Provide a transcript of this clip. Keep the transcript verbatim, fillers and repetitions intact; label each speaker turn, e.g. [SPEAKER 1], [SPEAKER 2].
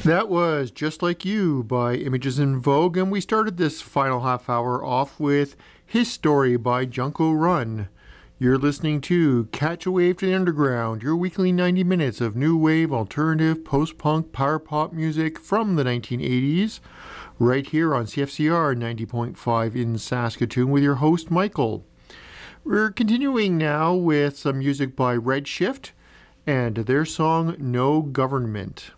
[SPEAKER 1] That was Just Like You by Images in Vogue, and we started this final half hour off with His Story by Junko Run. You're listening to Catch a Wave to the Underground, your weekly ninety minutes of new wave, alternative, post-punk, power pop music from the nineteen eighties, right here on C F C R ninety point five in Saskatoon with your host, Michael. We're continuing now with some music by Redshift and their song No Government.